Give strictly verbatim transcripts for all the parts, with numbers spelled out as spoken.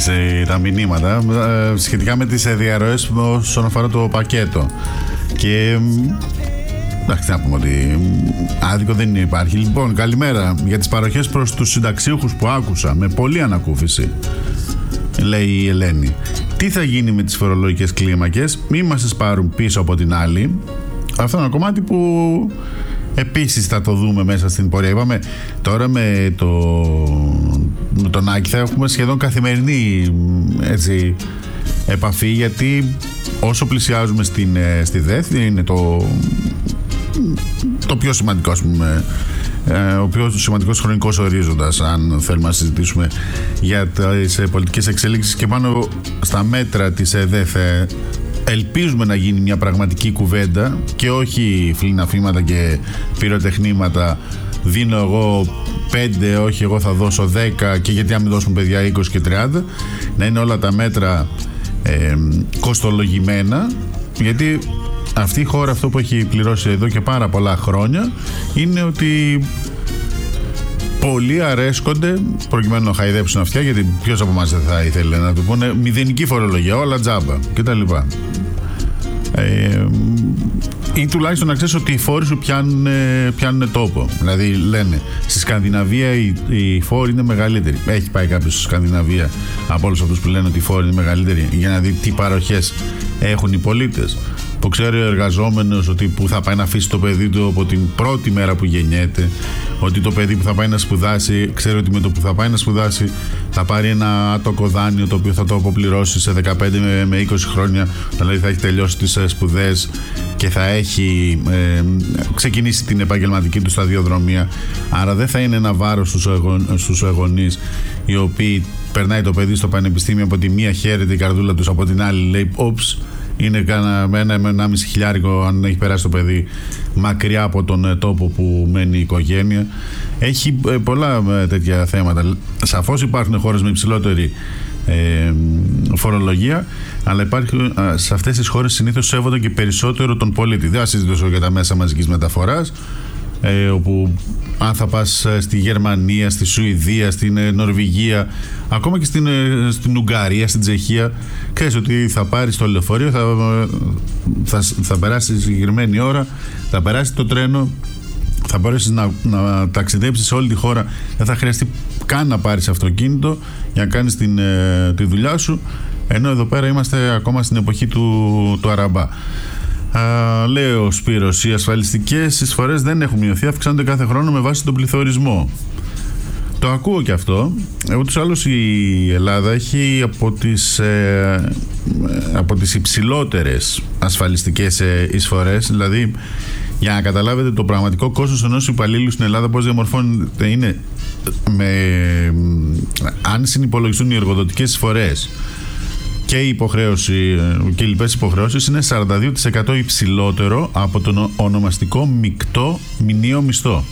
τις, τα μηνύματα σχετικά με τις διαρροές όσον αφορά το πακέτο. Και εντάξει, να πούμε ότι άδικο δεν υπάρχει. Λοιπόν, καλημέρα. Για τις παροχές προς τους συνταξίουχους που άκουσα με πολλή ανακούφιση, λέει η Ελένη. Τι θα γίνει με τις φορολογικές κλίμακες, μη μας τις πάρουν πίσω από την άλλη. Αυτό είναι ένα κομμάτι που επίσης θα το δούμε μέσα στην πορεία. Είπαμε τώρα με, το, με τον Άκη θα έχουμε σχεδόν καθημερινή έτσι, επαφή, γιατί όσο πλησιάζουμε στην, στη ΔΕΘ είναι το, το πιο σημαντικό, ας πούμε, ο πιο σημαντικός χρονικός ορίζοντας, αν θέλουμε να συζητήσουμε για τις πολιτικές εξελίξεις. Και πάνω στα μέτρα της ΕΔΕΘ ελπίζουμε να γίνει μια πραγματική κουβέντα και όχι φλιναφήματα και πυροτεχνήματα. Δίνω εγώ πέντε, όχι εγώ θα δώσω δέκα, και γιατί αν μην δώσουν παιδιά είκοσι και τριάντα. Να είναι όλα τα μέτρα ε, κοστολογημένα, γιατί αυτή η χώρα αυτό που έχει πληρώσει εδώ και πάρα πολλά χρόνια είναι ότι πολλοί αρέσκονται προκειμένου να χαϊδέψουν αυτιά, γιατί ποιος από εμάς δεν θα ήθελε να του πούνε μηδενική φορολογία, όλα τζάμπα κτλ. Ε, ή τουλάχιστον να ξέρεις ότι οι φόροι σου πιάνουν, πιάνουν τόπο. Δηλαδή λένε στη Σκανδιναβία οι, οι φόροι είναι μεγαλύτεροι. Έχει πάει κάποιος στη Σκανδιναβία από όλους αυτούς που λένε ότι οι φόροι είναι μεγαλύτεροι, για να δει τι παροχές έχουν οι πολίτες? Που ξέρει ο εργαζόμενος ότι που θα πάει να αφήσει το παιδί του από την πρώτη μέρα που γεννιέται, ότι το παιδί που θα πάει να σπουδάσει ξέρει ότι με το που θα πάει να σπουδάσει θα πάρει ένα άτοκο δάνειο το οποίο θα το αποπληρώσει σε δεκαπέντε με είκοσι χρόνια, δηλαδή θα έχει τελειώσει τις σπουδές και θα έχει ε, ξεκινήσει την επαγγελματική του σταδιοδρομία. Άρα δεν θα είναι ένα βάρος στους, στους γονείς, οι οποίοι περνάει το παιδί στο πανεπιστήμιο, από τη μία χαίρεται η καρδούλα τους, από την άλλη λέει όψ, είναι κάνα ένα με ένα μισή χιλιάρικο αν έχει περάσει το παιδί μακριά από τον τόπο που μένει η οικογένεια. Έχει ε, πολλά ε, τέτοια θέματα. Σαφώς υπάρχουν χώρες με υψηλότερη ε, φορολογία, αλλά υπάρχουν, ε, σε αυτές τις χώρες συνήθως σέβονται και περισσότερο τον πολίτη. Δεν θα συζητήσω για τα μέσα μαζικής μεταφοράς, ε, όπου αν θα πας στη Γερμανία, στη Σουηδία, στην Νορβηγία, ακόμα και στην, στην Ουγγαρία, στην Τσεχία, ξέρεις ότι θα πάρεις το λεωφορείο, θα, θα, θα περάσει συγκεκριμένη ώρα, θα περάσει το τρένο, θα μπορέσεις να, να ταξιδέψεις σε όλη τη χώρα, δεν θα χρειαστεί καν να πάρεις αυτοκίνητο για να κάνεις την, τη δουλειά σου, ενώ εδώ πέρα είμαστε ακόμα στην εποχή του, του Αραμπά. Uh, λέει ο Σπύρος, οι ασφαλιστικές εισφορές δεν έχουν μειωθεί, αυξάνονται κάθε χρόνο με βάση τον πληθωρισμό. Το ακούω και αυτό. Ούτως άλλως η Ελλάδα έχει από τις, ε, από τις υψηλότερες ασφαλιστικές ε, εισφορές. Δηλαδή, για να καταλάβετε το πραγματικό κόστος ενός υπαλλήλου στην Ελλάδα πώς διαμορφώνεται, είναι με, αν συνυπολογιστούν οι εργοδοτικές εισφορές και η υποχρέωση και οι λοιπές υποχρεώσεις, είναι σαράντα δύο τοις εκατό υψηλότερο από τον ονομαστικό μεικτό μηνιαίο μισθό.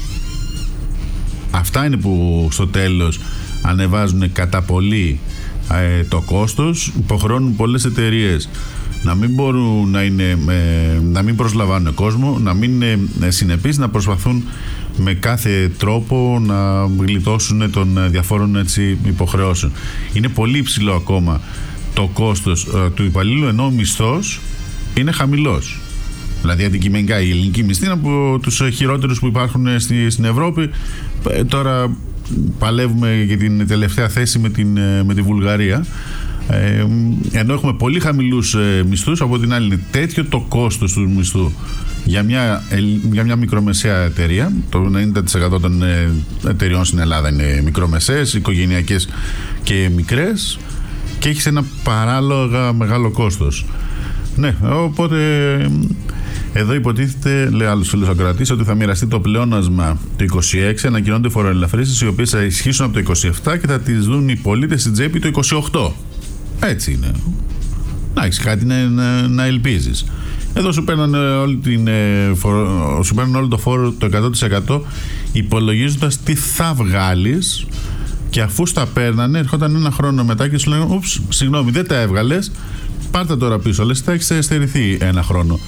Αυτά είναι που στο τέλος ανεβάζουν κατά πολύ ε, το κόστος, υποχρεώνουν πολλές εταιρείες να μην μπορούν να, είναι, ε, να μην προσλαμβάνουν κόσμο, να μην είναι συνεπείς, να προσπαθούν με κάθε τρόπο να γλιτώσουν των διαφόρων έτσι, υποχρεώσεων. Είναι πολύ υψηλό ακόμα το κόστος ε, του υπαλλήλου, ενώ ο μισθός είναι χαμηλός. Δηλαδή αντικειμενικά η ελληνική μισθή είναι από τους χειρότερους που υπάρχουν στη, στην Ευρώπη. Ε, τώρα παλεύουμε για την τελευταία θέση με, την, με τη Βουλγαρία. Ε, ενώ έχουμε πολύ χαμηλούς ε, μισθούς, από την άλλη είναι τέτοιο το κόστος του μισθού για μια, για μια μικρομεσαία εταιρεία. Το ενενήντα τοις εκατό των ε, εταιρεών στην Ελλάδα είναι μικρομεσαίες, οικογενειακές και μικρές, και έχεις ένα παράλογα μεγάλο κόστος. Ναι, οπότε εδώ υποτίθεται, λέει άλλος φίλος ακροατής, ότι θα μοιραστεί το πλεόνασμα το είκοσι έξι, ανακοινώνται φοροελαφρύνσεις οι οποίες θα ισχύσουν από το είκοσι επτά και θα τις δουν οι πολίτες στην τσέπη το είκοσι οκτώ. Έτσι είναι. Να έχεις κάτι να, να, να ελπίζεις. Εδώ σου παίρνουν όλη την, φορο, σου παίρνουν όλο το φόρο το εκατό τοις εκατό υπολογίζοντας τι θα βγάλεις, και αφού στα παίρνανε έρχονταν ένα χρόνο μετά και σου λένε ούψ, συγγνώμη, δεν τα έβγαλες, πάρτα τώρα πίσω, λες θα έχεις στερηθεί ένα χρόνο.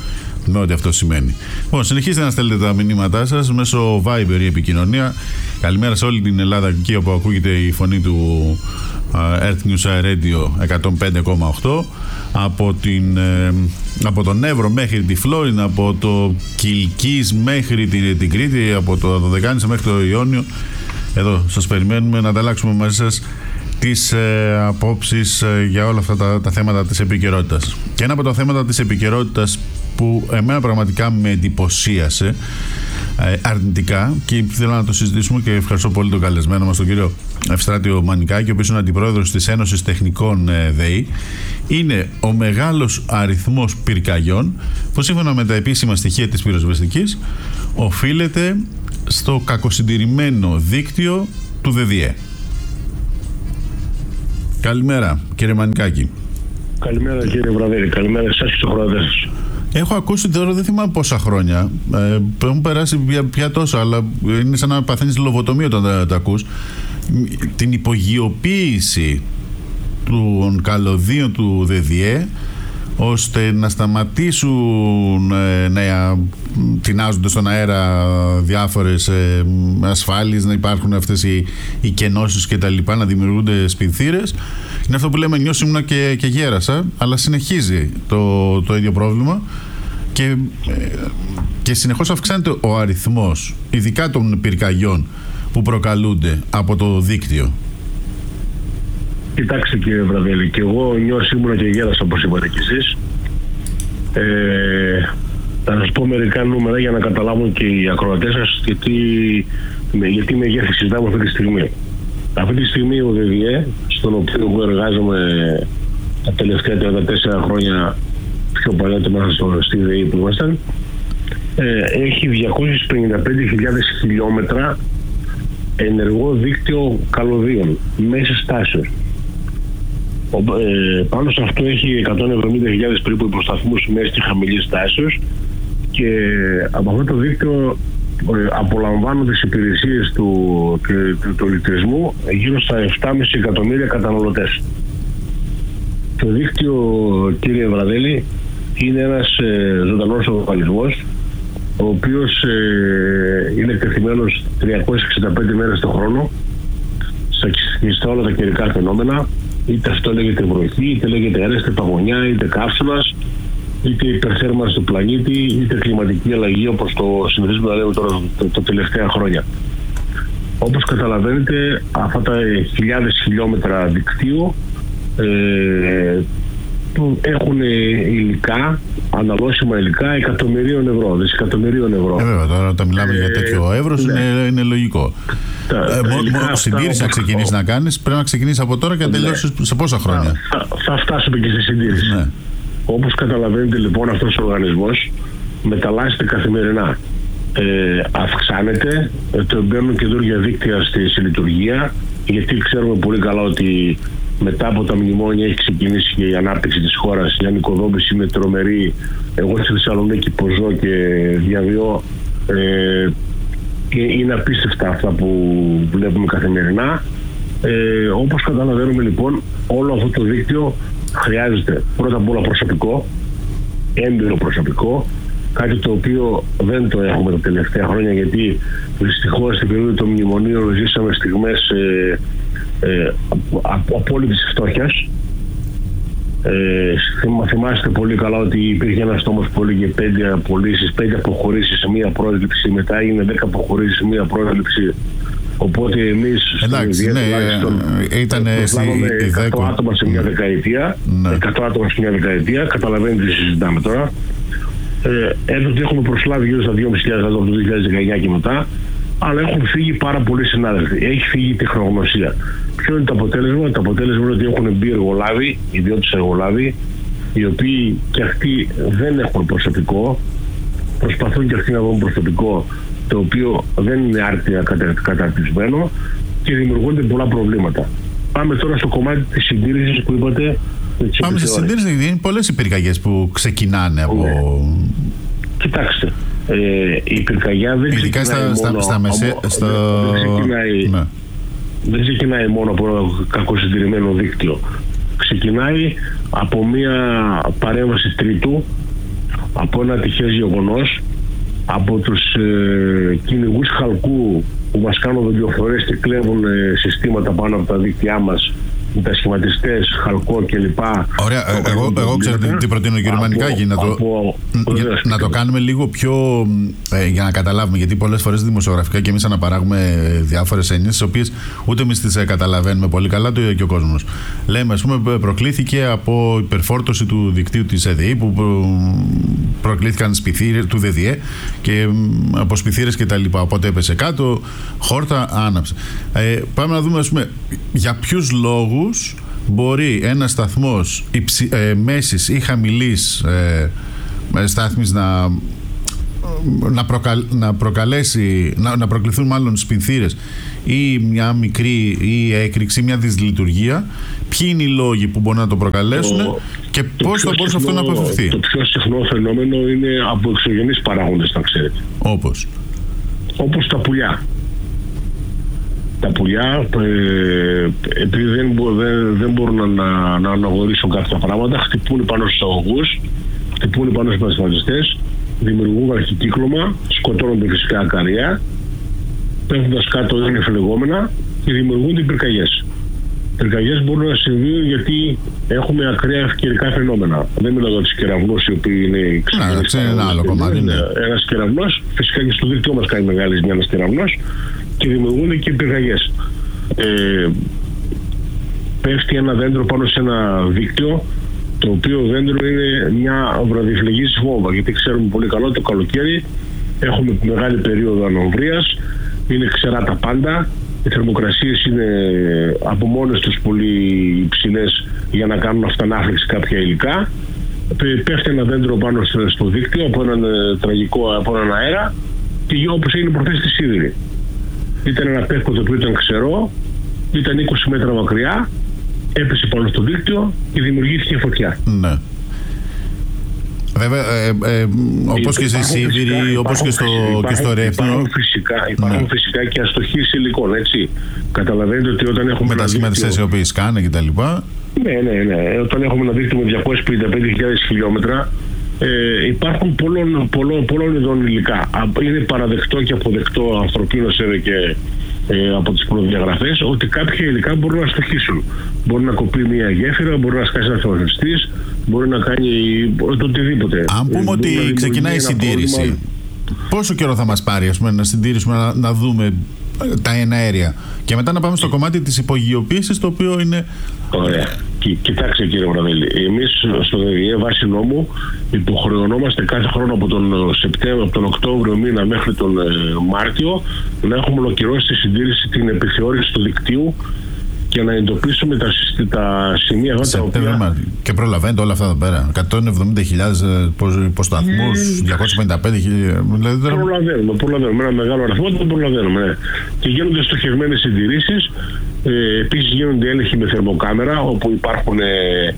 Με ό,τι αυτό σημαίνει. Λοιπόν, συνεχίστε να στέλνετε τα μηνύματά σας μέσω Viber η επικοινωνία. Καλημέρα σε όλη την Ελλάδα, εκεί όπου ακούγεται η φωνή του Earth News Radio εκατόν πέντε κόμμα οκτώ. Από, την, από τον Εύρο μέχρι τη Φλόρινα, από το Κιλκής μέχρι την, την Κρήτη, από το Δωδεκάνησα μέχρι το Ιόνιο. Εδώ σας περιμένουμε να ανταλλάξουμε μαζί σας τις ε, απόψεις ε, για όλα αυτά τα, τα θέματα της επικαιρότητας. Και ένα από τα θέματα της επικαιρότητας που εμένα πραγματικά με εντυπωσίασε ε, αρνητικά και θέλω να το συζητήσουμε, και ευχαριστώ πολύ τον καλεσμένο μας, τον κύριο Ευστράτιο Μανικάκη, ο οποίος είναι αντιπρόεδρος της Ένωσης Τεχνικών ε, ΔΕΗ, είναι ο μεγάλος αριθμός πυρκαγιών που σύμφωνα με τα επίσημα στοιχεία της πυροσβεστικής οφείλεται στο κακοσυντηρημένο δίκτυο του ΔΔΕ. Καλημέρα κύριε Μανικάκη. Καλημέρα κύριε Βραδέλη, καλημέρα εσάς και στους ακροατές σας. Έχω ακούσει τώρα, δεν θυμάμαι πόσα χρόνια, ε, έχουν περάσει πια, πια τόσα, αλλά είναι σαν να παθαίνεις λοβοτομία όταν τα, τα ακούς, την υπογειοποίηση των καλωδίων του ΔΔΕ ώστε να σταματήσουν ε, να τεινάζονται στον αέρα διάφορες ε, ασφάλειες, να υπάρχουν αυτές οι, οι κενώσεις και τα λοιπά, να δημιουργούνται σπινθήρες. Είναι αυτό που λέμε νιώσιμνα και, και γέρασα, αλλά συνεχίζει το, το ίδιο πρόβλημα και, ε, και συνεχώς αυξάνεται ο αριθμός, ειδικά των πυρκαγιών που προκαλούνται από το δίκτυο. Κοιτάξτε κύριε Βραδέλη, και εγώ νιώσιμουν και γέρασα όπως είπατε κι εσείς. Ε, θα σας πω μερικά νούμερα για να καταλάβουν και οι ακροατές σας γιατί, γιατί μεγέθη συζητάμε αυτή τη στιγμή. Αυτή τη στιγμή ο ΔΔΕ, στον οποίο εγώ εργάζομαι τα τελευταία τριάντα τέσσερα χρόνια, πιο παλιά μέσα στη ΔΕΗ που ήμασταν, ε, έχει διακόσιες πενήντα πέντε χιλιάδες χιλιόμετρα ενεργό δίκτυο καλωδίων μέσα στάσεως. Ε, πάνω σε αυτό έχει εκατόν εβδομήντα χιλιάδες περίπου υποσταθμούς μέσης και χαμηλής τάσεως και από αυτό το δίκτυο ε, απολαμβάνουν τις υπηρεσίες του, του, του, του ηλεκτρισμού γύρω στα επτά κόμμα πέντε εκατομμύρια καταναλωτές. Το δίκτυο, κύριε Βραδέλη, είναι ένας ε, ζωντανός οργανισμός ο οποίος ε, είναι εκτεθειμένος τριακόσιες εξήντα πέντε μέρες το χρόνο στα όλα τα καιρικά φαινόμενα, είτε αυτό λέγεται βροχή, είτε λέγεται αέρας, είτε παγωνιά, είτε καύσωνας, είτε υπερθέρμανση του πλανήτη, είτε κλιματική αλλαγή, όπως το συνηθίζουμε να λέμε τώρα τα το τελευταία χρόνια. Όπως καταλαβαίνετε, αυτά τα χιλιάδες χιλιόμετρα δικτύου ε, που έχουν υλικά, αναλώσιμα υλικά εκατομμυρίων ευρώ, δισεκατομμυρίων ευρώ. Ε, βέβαια, τώρα όταν μιλάμε ε, για τέτοιο εύρος ναι. είναι, είναι λογικό. Ε, συντήρηση να ξεκινήσει να κάνεις, πρέπει να ξεκινήσει από τώρα και να ναι. τελειώσεις σε πόσα χρόνια. Θα, θα φτάσουμε και στη συντήρηση. Ναι. Όπως καταλαβαίνετε λοιπόν, αυτός ο οργανισμός μεταλλάσσεται καθημερινά. Ε, αυξάνεται, το μπαίνουν καινούργια δίκτυα στη, στη λειτουργία, γιατί ξέρουμε πολύ καλά ότι μετά από τα μνημόνια έχει ξεκινήσει και η ανάπτυξη της χώρας. Η ανοικοδόμηση είναι τρομερή. Εγώ στη Θεσσαλονίκη που ζω και διαβιώ, ε, είναι απίστευτα αυτά που βλέπουμε καθημερινά. Ε, όπως καταλαβαίνουμε λοιπόν, όλο αυτό το δίκτυο χρειάζεται πρώτα απ' όλα προσωπικό, έμπειρο προσωπικό, κάτι το οποίο δεν το έχουμε τα τελευταία χρόνια, γιατί δυστυχώς στην περίοδο των μνημονίων ζήσαμε στιγμές ε, ε, απόλυτης φτώχειας. Ε, θυμάστε πολύ καλά ότι υπήρχε ένας τόμος που έλεγε πέντε απολύσεις, πέντε αποχωρήσεις σε μία πρόσληψη, μετά έγινε δέκα αποχωρήσεις σε μία πρόσληψη. Οπότε εμείς εντάξει, ναι, ήταν εκατό άτομα σε μια δεκαετία, ναι. εκατό άτομα σε μια δεκαετία, καταλαβαίνετε τι συζητάμε τώρα. Ε, έδωτε έχουμε προσλάβει γύρω στα δυόμισι χιλιάδες άτομα από το δύο χιλιάδες δεκαεννιά και μετά, αλλά έχουν φύγει πάρα πολλοί συνάδελφοι. Έχει φύγει η τεχνογνωσία. Ποιο είναι το αποτέλεσμα? Το αποτέλεσμα είναι ότι έχουν μπει εργολάβοι, ιδιώτες εργολάβοι, οι οποίοι και αυτοί δεν έχουν προσωπικό, προσπαθούν και αυτοί να βρουν προσωπικό το οποίο δεν είναι άρτια καταρτισμένο και δημιουργούνται πολλά προβλήματα. Πάμε τώρα στο κομμάτι της συντήρησης που είπατε. Πάμε στη συντήρηση, είναι πολλές οι πυρκαγιές που ξεκινάνε από... Ναι. Κοιτάξτε, ε, η πυρκαγιά δεν ειδικά ξεκινάει στα, μόνο... Στα, μεσέ, στα... Δεν, ξεκινάει, ναι. δεν ξεκινάει μόνο από ένα κακοσυντηρημένο δίκτυο. Ξεκινάει από μια παρέμβαση τρίτου, από ένα τυχές γεγονός, από τους ε, κυνηγούς χαλκού που μας κάνουν δολιοφορές και κλέβουν ε, συστήματα πάνω από τα δίκτυά μας, μετασχηματιστές, χαλκό κλπ. Ωραία, ε, εγώ, εγώ ξέρετε τι προτείνω, κύριο Μανικάκη, να, το, από, για, να το κάνουμε λίγο πιο ε, για να καταλάβουμε, γιατί πολλές φορές δημοσιογραφικά και εμείς αναπαράγουμε διάφορες έννοιες, τις οποίες ούτε εμείς τις καταλαβαίνουμε πολύ καλά, το ίδιο και ο κόσμος. Λέμε, ας πούμε, προκλήθηκε από υπερφόρτωση του δικτύου της ΕΔΕΗ, που προκλήθηκαν σπιθύρες του ΔΔΕ και από σπιθύρες και τα λοιπά. Οπότε έπεσε κάτω, χόρτα, άναψε. Ε, πάμε να δούμε, ας πούμε, για ποιους λόγους μπορεί ένας σταθμός υψη, ε, μέσης ή χαμηλής ε, στάθμης να, να, προκαλ, να προκαλέσει, να, να προκληθούν μάλλον σπινθήρες ή μια μικρή ή έκρηξη, μια δυσλειτουργία. Ποιοι είναι οι λόγοι που μπορεί να το προκαλέσουν το, και το πώς θα μπορούσε αυτό να αποφευθεί? Το πιο συχνό φαινόμενο είναι από εξωγενείς παράγοντες, να ξέρετε. Όπως? Όπως τα πουλιά. Τα πουλιά, ε, επειδή δεν, δεν, δεν μπορούν να, να αναγνωρίσουν κάποια πράγματα, χτυπούν πάνω στους αγωγούς, χτυπούν πάνω στους μετασχηματιστές, δημιουργούν αρχικύκλωμα, σκοτώνονται φυσικά ακαρία, πέφτοντας κάτω είναι φλεγόμενα και δημιουργούνται πυρκαγιές. Οι πυρκαγιές μπορούν να συμβούν γιατί έχουμε ακραία ευκαιρικά φαινόμενα. Δεν μιλάω για τους κεραυνούς, οι οποίοι είναι ξεχωριστοί. Ναι, ένα άλλο κομμάτι. Ναι. Ένας κεραυνός, φυσικά και στο δίκτυο μας κάνει μεγάλη ζημιά ένας κεραυνός, και δημιουργούνται και πυρκαγιές. Ε, πέφτει ένα δέντρο πάνω σε ένα δίκτυο, το οποίο δέντρο είναι μια βραδιφλεγής βόμβα, γιατί ξέρουμε πολύ καλά ότι το καλοκαίρι έχουμε μεγάλη περίοδο ανομβρίας, είναι ξερά τα πάντα, οι θερμοκρασίες είναι από μόνες τους πολύ υψηλές για να κάνουν αυτανάφλεξη κάποια υλικά. Πέφτει ένα δέντρο πάνω στο δίκτυο από έναν τραγικό, από έναν αέρα, και όπως έγινε προχθές στη Σίδηρη. Ήταν ένα πεύκο το οποίο ήταν ξερό, ήταν είκοσι μέτρα μακριά, έπεσε πάνω στο δίκτυο και δημιουργήθηκε φωτιά. Ναι. Βέβαια, ε, ε, όπως και στη Σίδηρη, όπως και στο, και στο Ρεύθυνο. Υπάρχουν φυσικά, υπάρχουν ναι. φυσικά και αστοχίες υλικών, έτσι. Καταλαβαίνετε ότι όταν έχουμε. Μετασχηματιστές οι οποίοι σκάνε και τα λοιπά. Ναι, ναι, ναι. Όταν έχουμε ένα δίκτυο με διακόσιες πενήντα πέντε χιλιάδες χιλιόμετρα, Ε, υπάρχουν πολλών, πολλών, πολλών ειδών υλικά. Είναι παραδεκτό και αποδεκτό ανθρωπίνως και ε, από τις προδιαγραφές ότι κάποια υλικά μπορούν να αστοχήσουν. Μπορεί να κοπεί μια γέφυρα, μπορεί να σκάσει ένα θωρακιστής, μπορεί να κάνει το οτιδήποτε. Αν πούμε ε, ότι ξεκινάει η συντήρηση, πρόβλημα... πόσο καιρό θα μας πάρει, ας πούμε, να συντηρήσουμε, να, να δούμε τα εναέρια και μετά να πάμε στο κομμάτι της υπογειοποίησης, το οποίο είναι... Ωραία. Κι, κοιτάξτε, κύριε Βραδέλη, εμείς στο ΔΔΕ βάσει νόμου υποχρεωνόμαστε κάθε χρόνο από τον Σεπτέμβριο, από τον Οκτώβριο μήνα μέχρι τον ε, Μάρτιο να έχουμε ολοκληρώσει τη συντήρηση, την επιθεώρηση του δικτύου και να εντοπίσουμε τα, τα σημεία αυτά τα οποία... Και προλαβαίνετε όλα αυτά εδώ πέρα. εκατόν εβδομήντα χιλιάδες υποσταθμούς, mm. διακόσιες πενήντα πέντε χιλιάδες. Δηλαδή... Προλαβαίνουμε, προλαβαίνουμε. Ένα μεγάλο αριθμό το προλαβαίνουμε. Ναι. Και γίνονται στοχευμένες συντηρήσεις. Ε, επίσης γίνονται έλεγχοι με θερμοκάμερα, όπου υπάρχουν ε,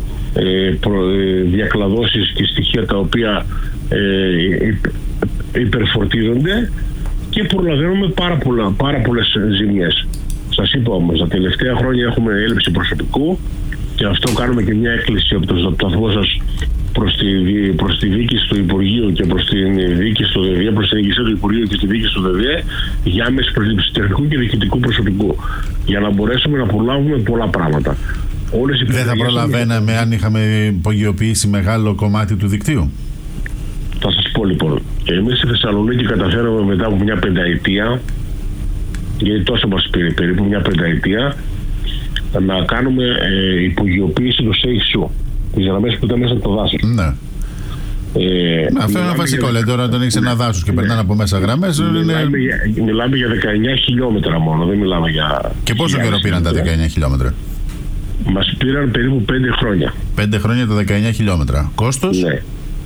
ε, προ, ε, διακλαδώσεις και στοιχεία τα οποία ε, υπερφορτίζονται, και προλαβαίνουμε πάρα, πολλά, πάρα πολλές ζημιές. Σας είπα όμως, τα τελευταία χρόνια έχουμε έλλειψη προσωπικού, και αυτό κάνουμε και μια έκκληση από το σταθμό σας προς τη, προς τη διοίκηση του Υπουργείου και προς τη διοίκηση του ΔΔΕ, προς την ηγεσία του Υπουργείου και τη διοίκηση του ΔΔΕ, για άμεση προσλήψη τεχνικού και διοικητικού προσωπικού, για να μπορέσουμε να προλάβουμε πολλά πράγματα. Όλες οι Δεν θα προλαβαίναμε είναι... αν είχαμε υπογειοποιήσει μεγάλο κομμάτι του δικτύου? Θα σας πω λοιπόν. Εμείς στη Θεσσαλονίκη καταφέραμε μετά από μια πενταετία, γιατί τόσο μας πήρε περίπου μια πενταετία, να κάνουμε ε, υπογειοποίηση του ΣΕΙΣΟΥ, τις γραμμές που ήταν μέσα από το δάσος. Ναι. Ε, ναι, αυτό είναι ένα βασικό. Λέτε τώρα, όταν έχεις ναι, ένα δάσος και ναι, περνάνε από μέσα γραμμές. Μιλάμε, είναι... για, μιλάμε για δεκαεννιά χιλιόμετρα μόνο, δεν μιλάμε για. Και πόσο καιρό πήραν τα δεκαεννιά χιλιόμετρα? Μας πήραν περίπου πέντε χρόνια. πέντε χρόνια τα δεκαεννιά χιλιόμετρα. Κόστος? Ναι.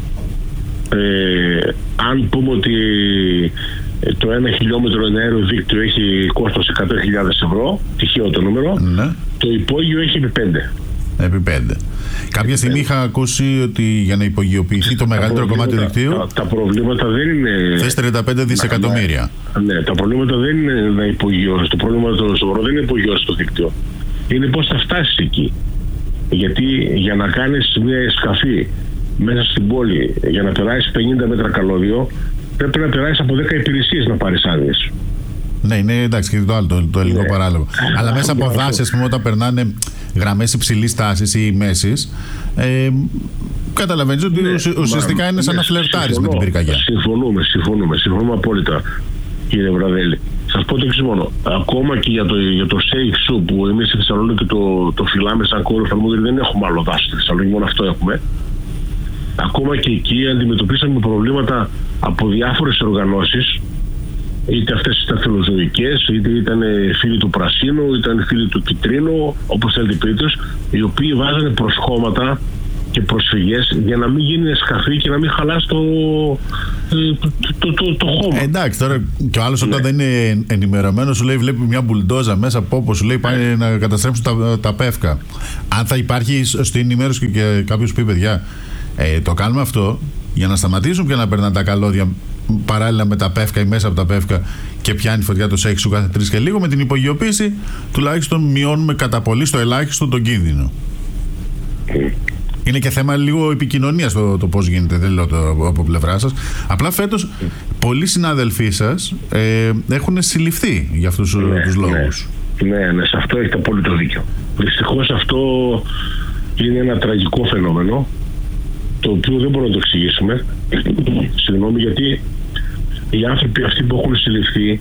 Ε, αν πούμε ότι το ένα χιλιόμετρο εναέριο δίκτυο έχει κόστος εκατό χιλιάδες ευρώ, τυχαίο το νούμερο, ναι, το υπόγειο έχει επί πέντε. Επί πέντε. Κάποια στιγμή είχα ακούσει ότι για να υπογειοποιηθεί το μεγαλύτερο κομμάτι του δικτύου. Τα, τα προβλήματα δεν είναι. Θες τριάντα πέντε δισεκατομμύρια. Ναι, ναι, τα προβλήματα δεν είναι να υπογειώσει. Το πρόβλημα το σοβαρό δεν είναι υπογειώσει το δίκτυο. Είναι πώς θα φτάσεις εκεί. Γιατί για να κάνεις μια εσκαφή μέσα στην πόλη για να περάσει πενήντα μέτρα καλώδιο, πρέπει να περάσει από δέκα υπηρεσίες να πάρεις άδειες. Ναι, είναι εντάξει και το άλλο, το, το ελληνικό ναι. παράλογο. Αλλά μέσα από δάση, ας πούμε, όταν περνάνε γραμμές υψηλής τάσης ή μέσης, ε, καταλαβαίνεις ότι ναι, ουσιαστικά μα, είναι σαν ναι, να φλερτάρεις με την πυρκαγιά. Συμφωνούμε, συμφωνούμε, συμφωνούμε απόλυτα, κύριε Βραδέλη. Σας πω το εξής μόνο. Ακόμα και για το, για το Safe Σου που εμείς στη Θεσσαλονίκη το, το φυλάμε σαν κόρο εφαρμογή, δεν έχουμε άλλο δάση στη Θεσσαλονίκη, μόνο αυτό έχουμε. Ακόμα και εκεί αντιμετωπίσαμε προβλήματα από διάφορες οργανώσεις, είτε αυτές ήταν φιλοζωικές, είτε ήταν φίλοι του Πρασίνου, ήταν φίλοι του Κιτρίνου, όπως θέλετε πείτε, οι οποίοι βάζανε προσχώματα και προσφυγές για να μην γίνει σκαφή και να μην χαλάσει το, το, το, το, το χώμα. Ε, εντάξει, τώρα και ο άλλος ναι. όταν δεν είναι ενημερωμένος σου λέει βλέπει μια μπουλντόζα μέσα από όπου σου λέει πάνε να καταστρέψουν τα, τα πεύκα. Αν θα υπάρχει στην ενημέρωση και κάποιος πει παιδιά ε, το κάνουμε αυτό για να σταματήσουν και να περνάνε τα καλώδια παράλληλα με τα πεύκα ή μέσα από τα πεύκα και πιάνει φωτιά το Safe Σου κάθε τρεις και λίγο, με την υπογειοποίηση τουλάχιστον μειώνουμε κατά πολύ στο ελάχιστο τον κίνδυνο. Mm. Είναι και θέμα λίγο επικοινωνίας το, το πώς γίνεται, δεν λέω το από πλευρά σας. Απλά φέτος mm. πολλοί συνάδελφοί σας ε, έχουν συλληφθεί για αυτούς ναι, τους λόγους. Ναι, ναι, ναι, σε αυτό έχετε απόλυτο δίκιο. Δυστυχώς αυτό είναι ένα τραγικό φαινόμενο, το οποίο δεν μπορούμε να το εξηγήσουμε. Συγγνώμη, γιατί οι άνθρωποι αυτοί που έχουν συλληφθεί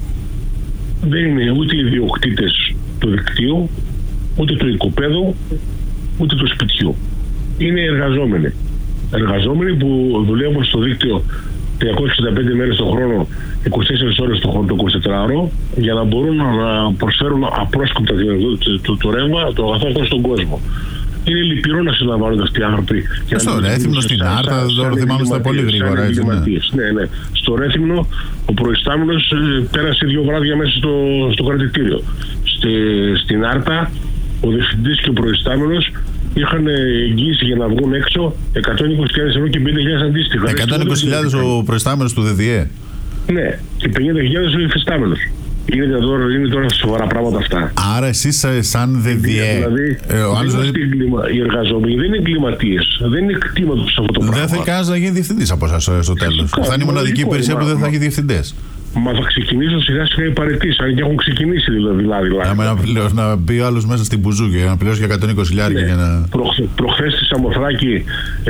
δεν είναι ούτε οι ιδιοκτήτες του δικτύου, ούτε του οικοπαίδου, ούτε του σπιτιού. Είναι εργαζόμενοι. Εργαζόμενοι που δουλεύουν στο δίκτυο τριακόσιες εξήντα πέντε μέρες το χρόνο, είκοσι τέσσερις ώρες το χρόνο, το εικοσιτετράωρο, για να μπορούν να προσφέρουν απρόσκοπτα το, το, το ρεύμα, το αγαθό αυτό στον κόσμο. Είναι λυπηρό να συλλαμβάνονται αυτοί οι άνθρωποι. Στο Ρέθυμνο, στην Άρτα, δεν θυμάμαι πολύ γρήγορα. Έτσι, ναι. Ναι, ναι. Στο Ρέθυμνο, ο προϊστάμενος πέρασε δύο βράδια μέσα στο, στο κρατητήριο. Στη, στην Άρτα, ο διευθυντής και ο προϊστάμενος είχαν εγγύηση για να βγουν έξω εκατόν είκοσι χιλιάδες ευρώ και πενήντα χιλιάδες αντίστοιχα. εκατόν είκοσι χιλιάδες ο προϊστάμενος του ΔΔΕ. Ναι, και πενήντα χιλιάδες ο υφιστάμενος. Είναι τώρα, είναι τώρα σοβαρά πράγματα αυτά. Άρα εσείς σαν ΔΔΕ... Δηλαδή, ε, ο άλλος δηλαδή... οι εργαζόμενοι δεν είναι εγκληματίες. Δεν είναι κτήματος αυτό το πράγμα. Δεν θα κανένας να γίνει διευθυντής από εσάς στο τέλος. Θα είναι η μοναδική υπηρεσία που δεν θα έχει διευθυντές. Μα θα ξεκινήσω σιγά σιγά οι παραιτήσεις, αν και έχουν ξεκινήσει δηλαδή. δηλαδή. Να, να μπει άλλος μέσα στην μπουζούκια, να πληρώσει για εκατόν είκοσι χιλιάδες. Ναι. Για να... Προχθές στη Σαμοθράκη ε,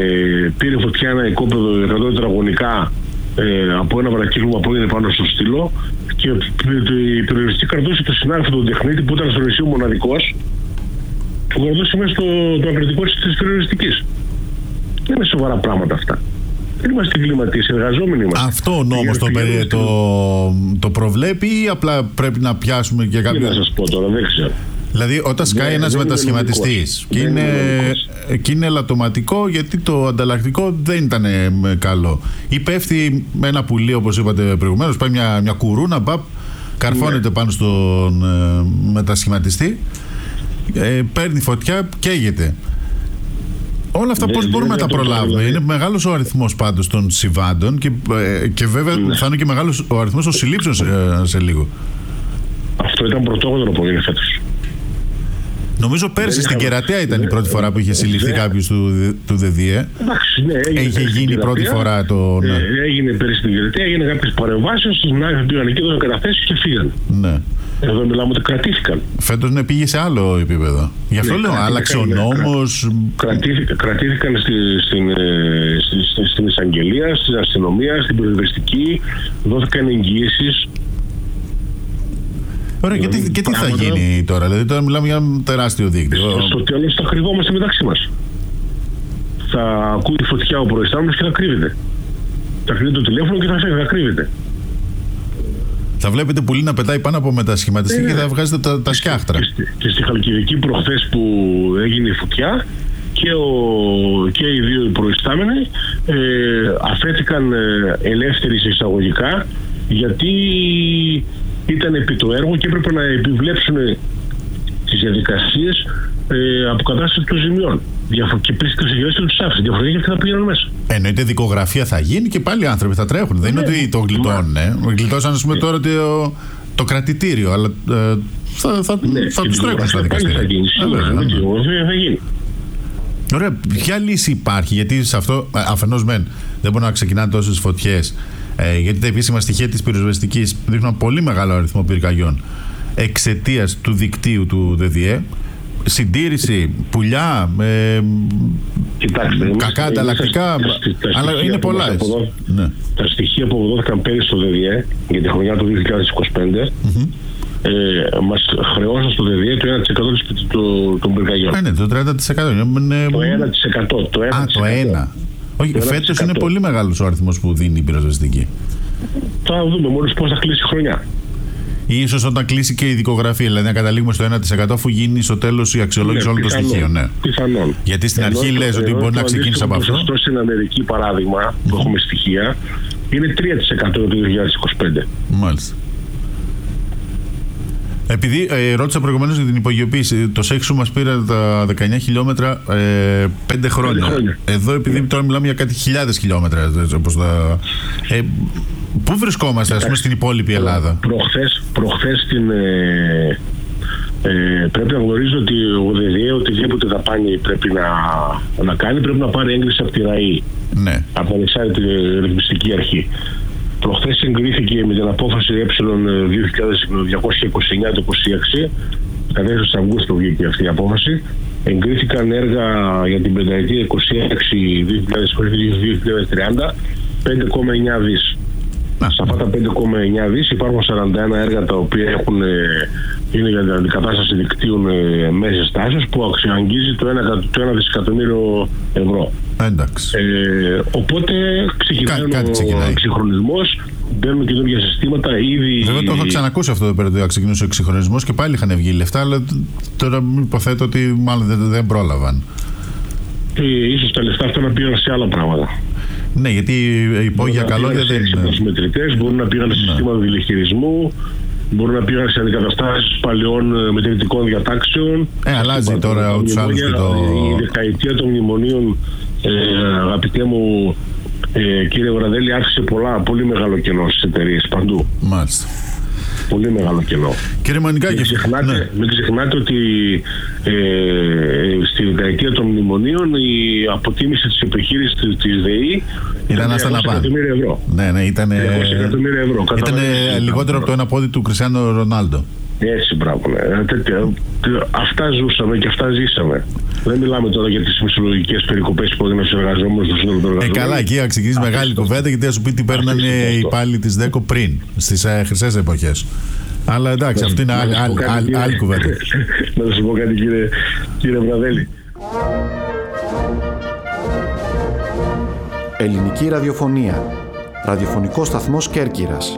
πήρε φωτιά ένα οικόπεδο εκατό τετραγωνικά ε, από ένα βρακύκλωμα που είναι πάνω στο στήλο και η περιοριστική κρατούσε το συνάδελφο τον τεχνίτη που ήταν στο νησί μοναδικός, που κρατούσε μέσα στο το ακριτικό της περιοριστικής. Δεν είναι σοβαρά πράγματα αυτά. Δεν είμαστε εγκληματίες, εργαζόμενοι είμαστε. Αυτό ο νόμος το, το, το προβλέπει ή απλά πρέπει να πιάσουμε και κάποιο... Τι να σας πω τώρα, δεν ξέρω. Δηλαδή όταν σκάει δεν, ένας δεν μετασχηματιστής και είναι, και είναι ελαττωματικό γιατί το ανταλλακτικό δεν ήταν καλό ή πέφτει με ένα πουλί όπως είπατε προηγουμένως, πάει μια, μια κουρούνα, μπαπ, καρφώνεται ναι. πάνω στον ε, μετασχηματιστή, ε, παίρνει φωτιά, καίγεται. Όλα αυτά πώς μπορούμε να τα προλάβουμε? Είναι μεγάλος ο αριθμός πάντως των συμβάντων και, ε, και βέβαια ναι. θα είναι και μεγάλος ο αριθμός των συλλήψεων σε, σε λίγο. Αυτό ήταν πρωτόγνωρο που έγινε φέτος. Νομίζω πέρσι στην Κερατέα ήταν η πρώτη φορά που είχε συλληφθεί κάποιος του, του ΔΔΕ. Εντάξει, ναι, έγινε. Είχε γίνει η πρώτη φορά το. Ναι. Ε, έγινε πέρσι στην Κερατέα, έγινε κάποιες παρεμβάσεις, οι συνάδελφοι πήγαν εκεί, έδωσαν καταθέσεις και φύγαν. Ναι. Εδώ μιλάμε ότι κρατήθηκαν. Φέτος ναι, πήγε σε άλλο επίπεδο. Γι' αυτό ναι, λέω, άλλαξε ο νόμος. Κρατήθηκαν, κρατήθηκαν στη, στην, στη, στη, στην εισαγγελία, στην αστυνομία, στην πυροσβεστική, δόθηκαν εγγυήσεις. Ωραία, και τι, και τι θα γίνει τώρα? Δηλαδή τώρα μιλάμε για ένα τεράστιο δίκτυο. Στο τέλος θα κρυβόμαστε μεταξύ μας. Θα ακούει φωτιά ο προϊστάμενος και θα κρύβεται. Θα κρύβει το τηλέφωνο και θα φεύγει, θα κρύβεται. Θα βλέπετε πουλί να πετάει πάνω από μετασχηματιστή ε, και θα βγάζετε τα, τα σκιάχτρα. Και, στη, και στη Χαλκιδική προχθές που έγινε η φωτιά και, ο, και οι δύο προϊστάμενοι ε, αφέθηκαν ε, ελεύθεροι σε εισαγωγικά γιατί ήταν επί το έργο και έπρεπε να επιβλέψουν τις διαδικασίες ε, αποκατάστασης των ζημιών. Και πίστηκε το συγγενές και τους άφησε. Διαφορετικά και θα πήγαιναν μέσα. Εννοείται δικογραφία θα γίνει και πάλι οι άνθρωποι θα τρέχουν. Δεν είναι ότι το γλιτώνουν. Ε. Γλιτώσαν, ας πούμε, τώρα το, το κρατητήριο, αλλά ε, θα, θα, ναι, θα τους τρέχουν στα δικαστήρια. Θα γίνει, σίγουρα, θα γίνει. Ωραία, ποια λύση υπάρχει? Γιατί σε αυτό αφενός μεν δεν μπορούν να ξεκινάνε τόσες φωτιές, ε, γιατί τα επίσημα στοιχεία της πυροσβεστικής δείχνουν πολύ μεγάλο αριθμό πυρκαγιών εξαιτίας του δικτύου του ΔΔΕ. Συντήρηση, πουλιά, ε, Κοιτάξτε, κακά ανταλλακτικά, αλλά είναι πολλά. Αποδό... Ναι. Τα στοιχεία που αποδόθηκαν πέρυσι στο ΔΔΕ για τη χρονιά του δύο χιλιάδες είκοσι πέντε mm-hmm. ε, μας χρεώσαν στο ΔΔΕ το ένα τοις εκατό των πυρκαγιών. Ε, ναι, το τριάντα τοις εκατό. Είναι... Το ένα τοις εκατό. Το ένα Α, το ένα. Όχι, φέτος είναι πολύ μεγάλος ο αριθμός που δίνει η πυροσβεστική. Θα δούμε μόλις πώς θα κλείσει η χρονιά. Ή ίσως όταν κλείσει και η δικογραφία, δηλαδή να καταλήγουμε στο ένα τοις εκατό αφού γίνει στο τέλος η αξιολόγηση ναι, όλων των στοιχείων. Ναι. Πιθανόν. Γιατί στην ενώ, αρχή λες ότι μπορεί να ξεκίνησε από αυτό. Το στην Αμερική, παράδειγμα, mm-hmm. που έχουμε στοιχεία, είναι τρία τοις εκατό το δύο χιλιάδες είκοσι πέντε. Μάλιστα. Επειδή ε, ρώτησα προηγουμένως για την υπογειοποίηση, το ΣΕΚ σου μας πήρε τα δεκαεννιά χιλιόμετρα ε, πέντε χρόνια. χρόνια. Εδώ, επειδή τώρα μιλάμε για κάτι χιλιάδες χιλιόμετρα, όπως τα. Ε, πού βρισκόμαστε, ας πούμε, στην υπόλοιπη Ελλάδα? Προχθές, προχθές στην, ε, ε, πρέπει να γνωρίζω ότι ο ΔΔΕ οτιδήποτε δαπάνη πρέπει να, να κάνει πρέπει να πάρει έγκριση από τη ΡΑΗ. Ναι. Από την ανεξάρτητη ρυθμιστική αρχή. Προχθές εγκρίθηκε με την απόφαση Ε δύο χιλιάδες διακόσια είκοσι εννιά το είκοσι έξι, κατέστησε Αυγούστου βγήκε αυτή η απόφαση. Εγκρίθηκαν έργα για την πενταετία είκοσι έξι δύο χιλιάδες είκοσι δύο δύο χιλιάδες τριάντα, πέντε κόμμα εννιά δις. Σε αυτά τα πέντε κόμμα εννιά δις υπάρχουν σαράντα ένα έργα τα οποία έχουν, είναι για την αντικατάσταση δικτύων μέσης τάσης που αξιαγγίζει το ένα δισεκατομμύριο ευρώ. Εντάξει. Ε, οπότε ξεκινάει ο εξυγχρονισμός, μπαίνουν καινούργια συστήματα ήδη. Βέβαια το έχω ξανακούσει αυτό εδώ πέρα, ότι ξεκινούσε ο εξυγχρονισμός και πάλι είχαν βγει λεφτά, αλλά τώρα υποθέτω ότι μάλλον δεν, δεν πρόλαβαν. Ε, ίσως τα λεφτά αυτά να πήγαν σε άλλα πράγματα. Ναι, γιατί οι υπόγεια καλώδια δεν είναι. Οι μετρητές μπορούν να πήγαν σε συστήματα τηλεχειρισμού, μπορούν να πήγαν σε αντικαταστάσεις παλαιών μετρητικών διατάξεων. Ε, αλλάζει τώρα ούτως άλλως και το. Η δεκαετία των μνημονίων, ε, αγαπητέ μου ε, κύριε Βραδέλη, άφησε πολλά, πολύ μεγάλο κενό στις εταιρείες παντού. Μάλιστα. Πολύ μεγάλο κενό. Κύριε Μανικάκη, μην ξεχνάτε, ναι. μην ξεχνάτε ότι ε, στη δεκαετία των μνημονίων η αποτίμηση της επιχείρησης της ΔΕΗ ήταν τριακόσια εκατομμύρια ευρώ. Ναι, ναι, ήταν ευρώ. Ήταν λιγότερο από το ένα πόδι του Κριστιάνο Ρονάλντο. Έτσι, μπράβο. Ναι. Τέτοια, αυτά ζούσαμε και αυτά ζήσαμε. Δεν μιλάμε τώρα για τις μισθολογικές περικοπές που έδιναν στους εργαζόμενους του σύνολου των εργαζόμενων. Ε, καλά, εκεί θα ξεκινήσει μεγάλη κουβέντα, γιατί θα σου πει τι παίρνανε οι υπάλληλοι της ΔΕΚΟ πριν, στις ε, χρυσές εποχές. Αλλά εντάξει, αυτή είναι άλλη, άλλη, άλλη, άλλη κουβέντα. Να σας πω κάτι, κύριε, κύριε Βραδέλη. Ελληνική ραδιοφωνία. Ραδιοφωνικός σταθμός Κέρκυρας.